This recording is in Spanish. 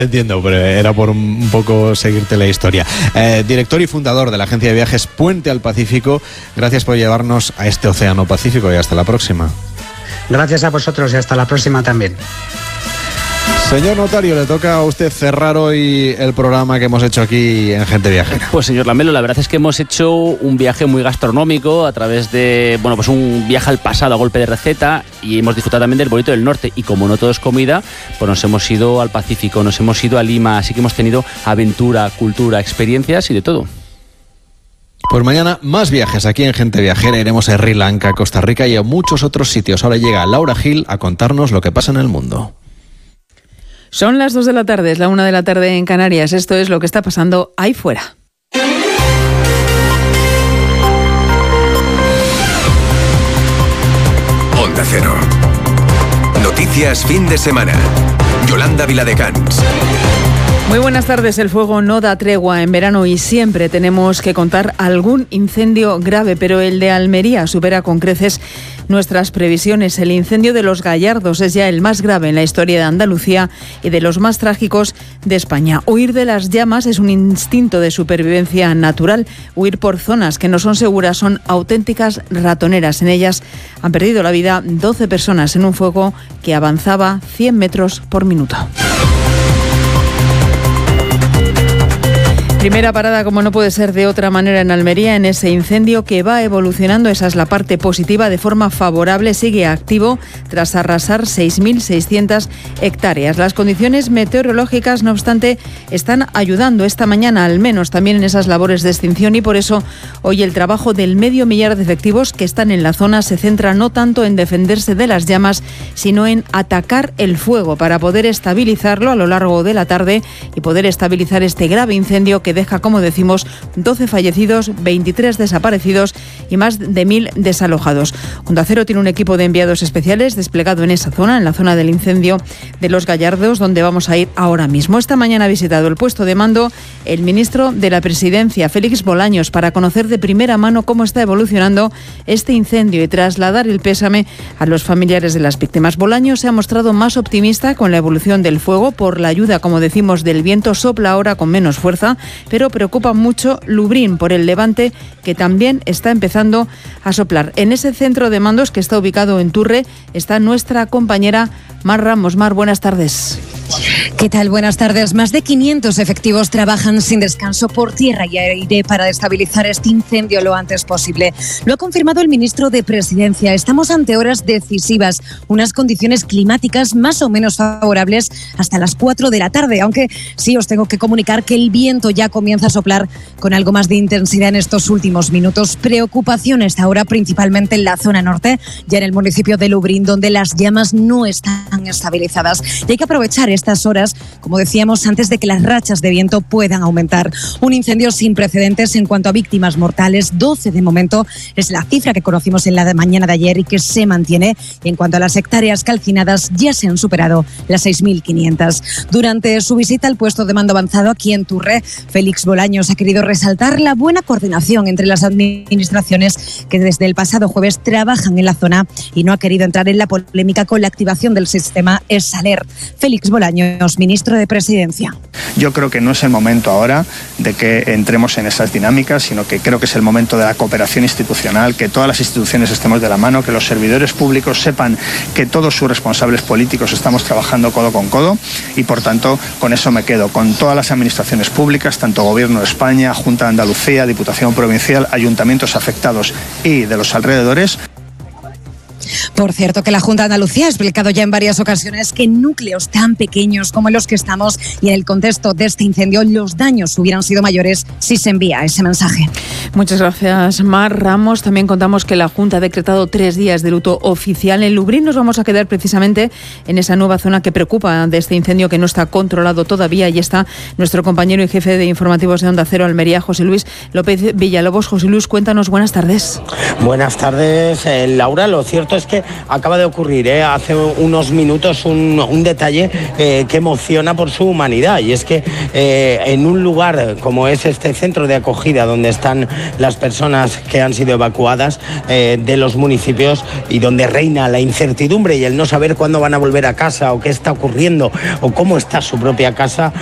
Entiendo, pero era por un poco seguirte la historia. Director y fundador de la agencia de viajes Puente al Pacífico, gracias por llevarnos a este océano Pacífico y hasta la próxima. Gracias a vosotros y hasta la próxima también. Señor notario, le toca a usted cerrar hoy el programa que hemos hecho aquí en Gente Viajera. Pues señor Lamelo, la verdad es que hemos hecho un viaje muy gastronómico a través de, pues un viaje al pasado a golpe de receta, y hemos disfrutado también del Bonito del Norte, y como no todo es comida, pues nos hemos ido al Pacífico, nos hemos ido a Lima, así que hemos tenido aventura, cultura, experiencias y de todo. Pues mañana más viajes aquí en Gente Viajera. Iremos a Sri Lanka, Costa Rica y a muchos otros sitios. Ahora llega Laura Gil a contarnos lo que pasa en el mundo. Son las 2 de la tarde, es la 1 de la tarde en Canarias. Esto es lo que está pasando ahí fuera. Onda Cero. Noticias fin de semana. Yolanda Viladecans. Muy buenas tardes. El fuego no da tregua en verano y siempre tenemos que contar algún incendio grave, pero el de Almería supera con creces nuestras previsiones. El incendio de Los Gallardos es ya el más grave en la historia de Andalucía y de los más trágicos de España. Huir de las llamas es un instinto de supervivencia natural. Huir por zonas que no son seguras son auténticas ratoneras. En ellas han perdido la vida 12 personas en un fuego que avanzaba 100 metros por minuto. Primera parada, como no puede ser de otra manera, en Almería, en ese incendio que va evolucionando. Esa es la parte positiva, de forma favorable. Sigue activo tras arrasar 6.600 hectáreas. Las condiciones meteorológicas, no obstante, están ayudando esta mañana, al menos también en esas labores de extinción, y por eso hoy el trabajo del 500.000 de efectivos que están en la zona se centra no tanto en defenderse de las llamas, sino en atacar el fuego para poder estabilizarlo a lo largo de la tarde y poder estabilizar este grave incendio que deja, como decimos, 12 fallecidos, 23 desaparecidos y más de 1.000 desalojados. Onda Cero tiene un equipo de enviados especiales desplegado en esa zona, en la zona del incendio de Los Gallardos, donde vamos a ir ahora mismo. Esta mañana ha visitado el puesto de mando el ministro de la Presidencia, Félix Bolaños, para conocer de primera mano cómo está evolucionando este incendio y trasladar el pésame a los familiares de las víctimas. Bolaños se ha mostrado más optimista con la evolución del fuego por la ayuda, como decimos, del viento. Sopla ahora con menos fuerza, pero preocupa mucho Lubrién por el levante, que también está empezando a soplar. En ese centro de mandos, que está ubicado en Turre, está nuestra compañera Mar Ramos. Mar, buenas tardes. ¿Qué tal? Buenas tardes. Más de 500 efectivos trabajan sin descanso por tierra y aire para estabilizar este incendio lo antes posible. Lo ha confirmado el ministro de Presidencia. Estamos ante horas decisivas, unas condiciones climáticas más o menos favorables hasta las 4 de la tarde, aunque sí os tengo que comunicar que el viento ya comienza a soplar con algo más de intensidad en estos últimos minutos. Preocupación esta hora principalmente en la zona norte, ya en el municipio de Lubrién, donde las llamas no están estabilizadas. Y hay que aprovechar estas horas, como decíamos, antes de que las rachas de viento puedan aumentar. Un incendio sin precedentes en cuanto a víctimas mortales. 12 de momento es la cifra que conocimos en la mañana de ayer y que se mantiene. Y en cuanto a las hectáreas calcinadas, ya se han superado las 6.500. Durante su visita al puesto de mando avanzado aquí en Turre, Félix Bolaños ha querido resaltar la buena coordinación entre las administraciones que desde el pasado jueves trabajan en la zona, y no ha querido entrar en la polémica con la activación del sistema ESALER. Félix Bolaños, ministro de Presidencia. Yo creo que no es el momento ahora de que entremos en esas dinámicas, sino que creo que es el momento de la cooperación institucional, que todas las instituciones estemos de la mano, que los servidores públicos sepan que todos sus responsables políticos estamos trabajando codo con codo, y por tanto con eso me quedo, con todas las administraciones públicas, tanto Gobierno de España, Junta de Andalucía, Diputación Provincial, ayuntamientos afectados y de los alrededores. Por cierto, que la Junta de Andalucía ha explicado ya en varias ocasiones que en núcleos tan pequeños como en los que estamos y en el contexto de este incendio, los daños hubieran sido mayores si se envía ese mensaje. Muchas gracias, Mar Ramos. También contamos que la Junta ha decretado 3 días de luto oficial. En Lubrién nos vamos a quedar precisamente en esa nueva zona que preocupa de este incendio, que no está controlado todavía. Y está nuestro compañero y jefe de informativos de Onda Cero Almería, José Luis López Villalobos. José Luis, cuéntanos, buenas tardes. Buenas tardes, Laura. Lo cierto es que acaba de ocurrir hace unos minutos un detalle que emociona por su humanidad, y es que en un lugar como es este centro de acogida donde están las personas que han sido evacuadas de los municipios y donde reina la incertidumbre y el no saber cuándo van a volver a casa o qué está ocurriendo o cómo está su propia casa,